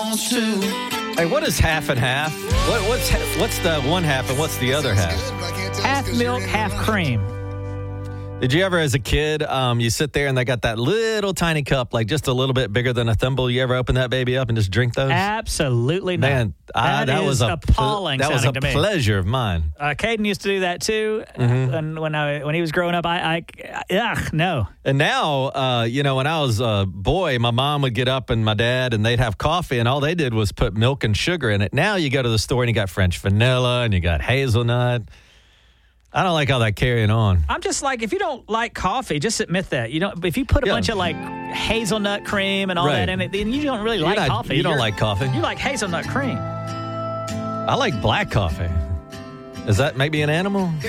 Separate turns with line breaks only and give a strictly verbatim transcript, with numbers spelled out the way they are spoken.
wants to.
Hey, what is half and half? What, what's what's the one half and what's the other half?
Half milk, half cream.
Did you ever, as a kid, um, you sit there and they got that little tiny cup, like just a little bit bigger than a thimble? You ever open that baby up and just drink those?
Absolutely not.
Man, I,
that,
that
is
was a
appalling.
That was a
to me.
pleasure of mine.
Uh, Caden used to do that too,
Mm-hmm.
uh, and when I when he was growing up, I, I ugh, no.
And now, uh, you know, when I was a boy, my mom would get up and my dad, and they'd have coffee, and all they did was put milk and sugar in it. Now you go to the store and you got French vanilla and you got hazelnut. I don't like how that carrying on.
I'm just like, if you don't like coffee, just admit that. You don't. If you put a
Yeah.
bunch of like hazelnut cream and all
Right.
that in it, then you don't really
You're
like
not-
coffee.
you don't
You're-
like coffee.
You like hazelnut cream.
I like black coffee. Is that maybe an animal?